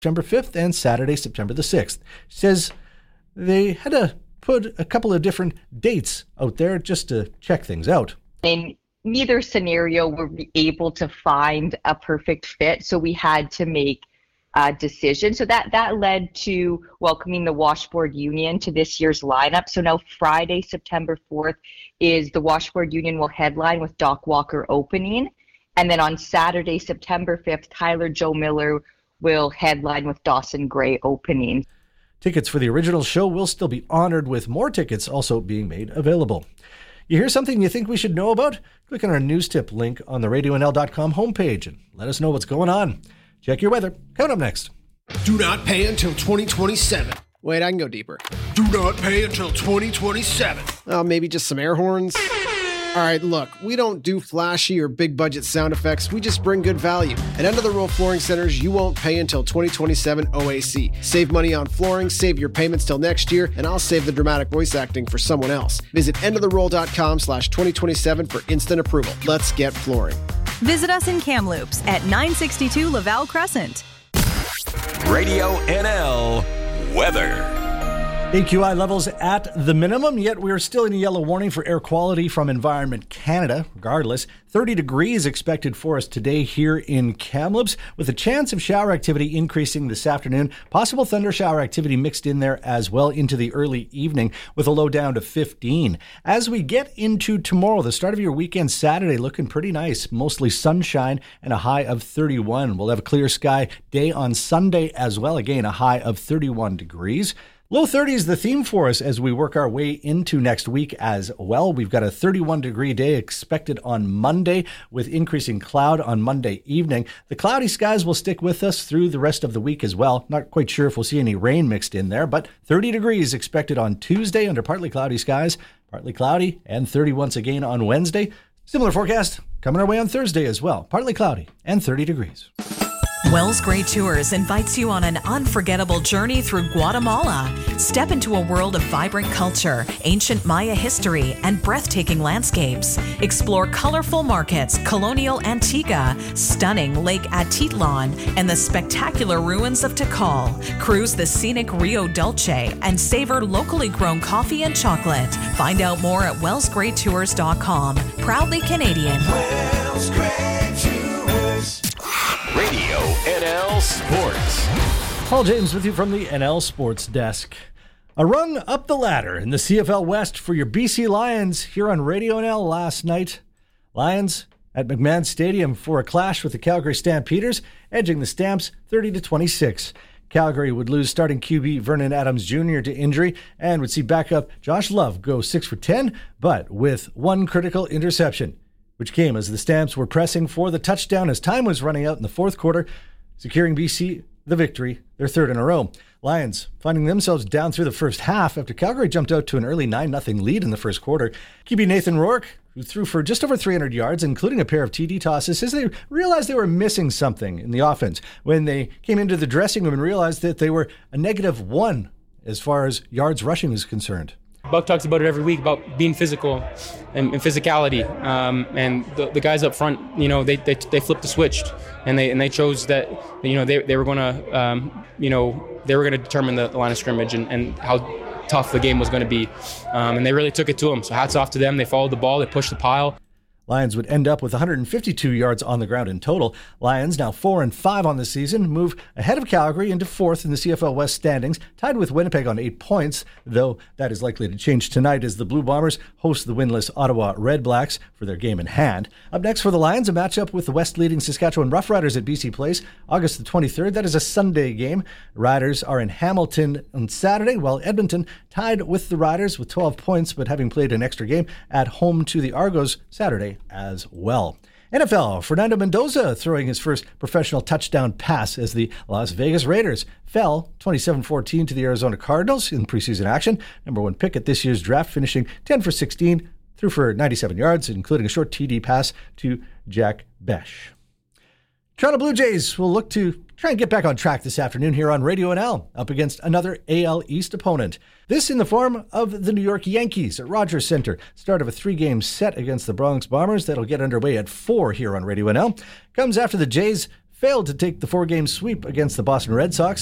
September 5th and Saturday, September the 6th. She says they had to put a couple of different dates out there just to check things out. In neither scenario were we able to find a perfect fit, so we had to make a decision. So that led to welcoming the Washboard Union to this year's lineup. So now Friday, September 4th, is the Washboard Union will headline with Doc Walker opening. And then on Saturday, September 5th, Tyler Joe Miller will headline with Dawson Gray opening. Tickets for the original show will still be honored, with more tickets also being made available. You hear something you think we should know about? Click on our news tip link on the RadioNL.com homepage and let us know what's going on. Check your weather. Coming up next. Do not pay until 2027. Wait, I can go deeper. Do not pay until 2027. Maybe just some air horns? All right, look, we don't do flashy or big budget sound effects. We just bring good value. At End of the Row Flooring Centers, you won't pay until 2027 OAC. Save money on flooring, save your payments till next year, and I'll save the dramatic voice acting for someone else. Visit endoftheroll.com/2027 for instant approval. Let's get flooring. Visit us in Kamloops at 962 Laval Crescent. Radio NL weather. AQI levels at the minimum, yet we are still in a yellow warning for air quality from Environment Canada. Regardless, 30 degrees expected for us today here in Kamloops, with a chance of shower activity increasing this afternoon. Possible thunder shower activity mixed in there as well into the early evening, with a low down to 15. As we get into tomorrow, the start of your weekend Saturday looking pretty nice. Mostly sunshine and a high of 31. We'll have a clear sky day on Sunday as well. Again, a high of 31 degrees. Low 30 is the theme for us as we work our way into next week as well. We've got a 31-degree day expected on Monday with increasing cloud on Monday evening. The cloudy skies will stick with us through the rest of the week as well. Not quite sure if we'll see any rain mixed in there, but 30 degrees expected on Tuesday under partly cloudy skies, partly cloudy, and 30 once again on Wednesday. Similar forecast coming our way on Thursday as well. Partly cloudy and 30 degrees. Wells Gray Tours invites you on an unforgettable journey through Guatemala. Step into a world of vibrant culture, ancient Maya history, and breathtaking landscapes. Explore colorful markets, colonial Antigua, stunning Lake Atitlan, and the spectacular ruins of Tikal. Cruise the scenic Rio Dulce and savor locally grown coffee and chocolate. Find out more at wellsgraytours.com. Proudly Canadian. Wells Gray Tours. Radio NL Sports. Paul James with you from the NL Sports Desk. A rung up the ladder in the CFL West for your BC Lions here on Radio NL last night. Lions at McMahon Stadium for a clash with the Calgary Stampeders, edging the Stamps 30-26. Calgary would lose starting QB Vernon Adams Jr. to injury and would see backup Josh Love go 6 for 10, but with one critical interception, which came as the Stamps were pressing for the touchdown as time was running out in the fourth quarter, securing BC the victory, their third in a row. Lions finding themselves down through the first half after Calgary jumped out to an early 9-0 lead in the first quarter. QB Nathan Rourke, who threw for just over 300 yards, including a pair of TD tosses, says they realized they were missing something in the offense when they came into the dressing room and realized that they were a -1 as far as yards rushing is concerned. Buck talks about it every week about being physical and physicality, and the guys up front, you know, they flipped the switch, and they chose that, you know, they were going to, they were going to determine the line of scrimmage and how tough the game was going to be, and they really took it to them. So hats off to them. They followed the ball, they pushed the pile. Lions would end up with 152 yards on the ground in total. Lions, now 4-5 on the season, move ahead of Calgary into fourth in the CFL West standings, tied with Winnipeg on 8 points, though that is likely to change tonight as the Blue Bombers host the winless Ottawa Red Blacks for their game in hand. Up next for the Lions, a matchup with the West-leading Saskatchewan Roughriders at BC Place, August the 23rd. That is a Sunday game. Riders are in Hamilton on Saturday, while Edmonton tied with the Riders with 12 points, but having played an extra game at home to the Argos Saturday as well. NFL, Fernando Mendoza throwing his first professional touchdown pass as the Las Vegas Raiders fell 27-14 to the Arizona Cardinals in preseason action. Number 1 pick at this year's draft, finishing 10 for 16, threw for 97 yards, including a short TD pass to Jack Besh. Toronto Blue Jays will look to try and get back on track this afternoon here on Radio NL, up against another AL East opponent. This in the form of the New York Yankees at Rogers Center. Start of a 3-game set against the Bronx Bombers that'll get underway at 4 here on Radio NL. Comes after the Jays failed to take the 4-game sweep against the Boston Red Sox.